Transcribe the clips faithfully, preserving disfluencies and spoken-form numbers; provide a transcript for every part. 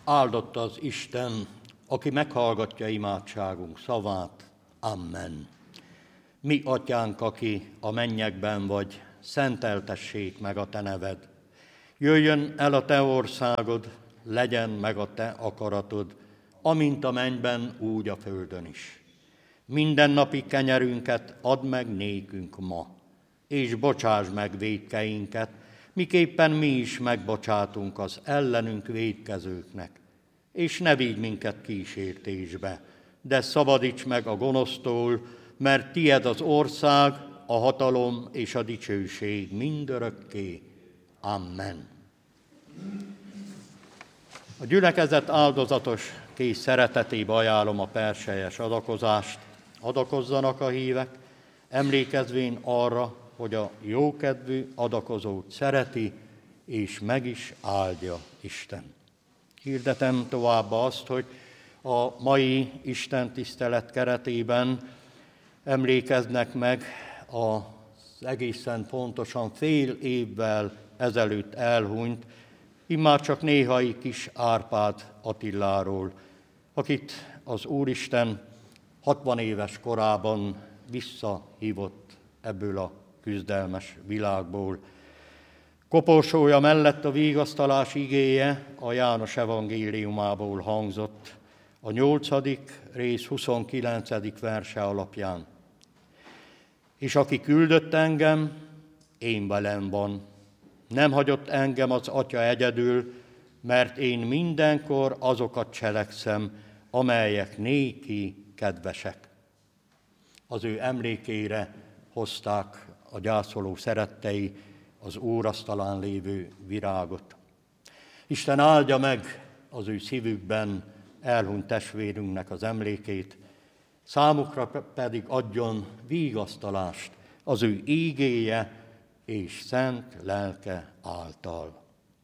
Áldott az Isten, aki meghallgatja imádságunk szavát. Amen. Mi, Atyánk, aki a mennyekben vagy, szenteltessék meg a te neved. Jöjjön el a te országod, legyen meg a te akaratod, amint a mennyben, úgy a földön is. Mindennapi kenyerünket add meg nékünk ma, és bocsáss meg vétkeinket, miképpen mi is megbocsátunk az ellenünk vétkezőknek. És ne vigy minket kísértésbe, de szabadíts meg a gonosztól, mert tied az ország, a hatalom és a dicsőség mindörökké. Amen. A gyülekezet áldozatos kész szeretetébe ajánlom a perselyes adakozást. Adakozzanak a hívek, emlékezvén arra, hogy a jókedvű adakozót szereti, és meg is áldja Isten. Hirdetem továbbá azt, hogy a mai Isten tisztelet keretében emlékeznek meg az egészen pontosan fél évvel ezelőtt elhunyt, immár csak néhai kis Árpád Attiláról, akit az Úristen hatvan éves korában visszahívott ebből a küzdelmes világból. Koporsója mellett a vigasztalás igéje a János evangéliumából hangzott, a nyolcadik rész huszonkilencedik verse alapján. És aki küldött engem, én velem van. Nem hagyott engem az Atya egyedül, mert én mindenkor azokat cselekszem, amelyek néki kedvesek. Az ő emlékére hozták a gyászoló szerettei az úrasztalán lévő virágot. Isten áldja meg az ő szívükben elhunyt testvérünknek az emlékét, számukra pedig adjon vigasztalást az ő ígéje és szent lelke által.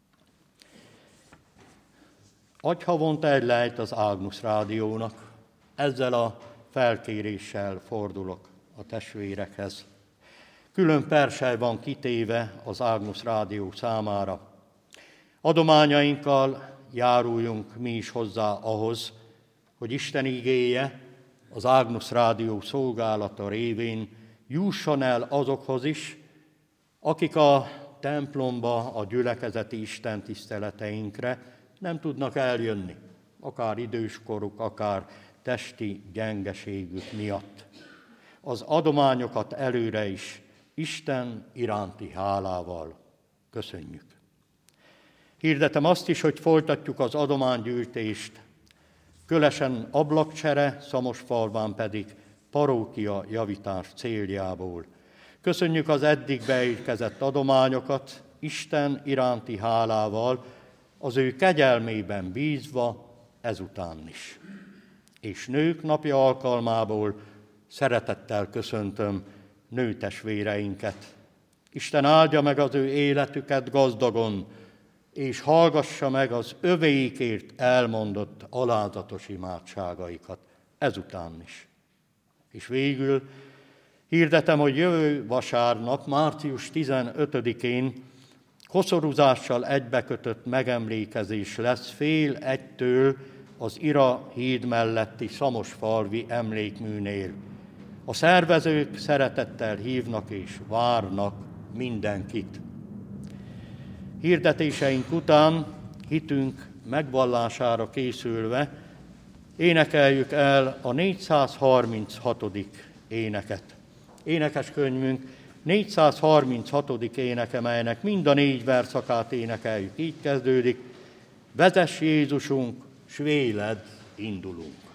Agyhavonta egy lejt az Ágnusz Rádiónak. Ezzel a felkéréssel fordulok a testvérekhez. Külön persely van kitéve az Ágnusz Rádió számára. Adományainkkal járuljunk mi is hozzá ahhoz, hogy Isten igéje az Ágnusz Rádió szolgálata révén jusson el azokhoz is, akik a templomba, a gyülekezeti Isten tiszteleteinkre nem tudnak eljönni, akár időskoruk, akár testi gyengeségük miatt. Az adományokat előre is Isten iránti hálával köszönjük. Hirdetem azt is, hogy folytatjuk az adománygyűjtést, Kölesen ablakcsere, Szamosfalván pedig parókia javítás céljából. Köszönjük az eddig beérkezett adományokat, Isten iránti hálával, az ő kegyelmében bízva ezután is. És nők napja alkalmából szeretettel köszöntöm nőtestvéreinket. Isten áldja meg az ő életüket gazdagon, és hallgassa meg az övéikért elmondott alázatos imádságaikat ezután is. És végül hirdetem, hogy jövő vasárnap, március tizenötödikén koszorúzással egybekötött megemlékezés lesz fél egytől az Ira híd melletti Szamosfalvi emlékműnél. A szervezők szeretettel hívnak és várnak mindenkit. Hirdetéseink után hitünk megvallására készülve énekeljük el a négyszázharminchatodik éneket. Énekeskönyvünk négyszázharminchatodik éneke, melynek mind a négy verszakát énekeljük. Így kezdődik: vezess Jézusunk, s véled indulunk.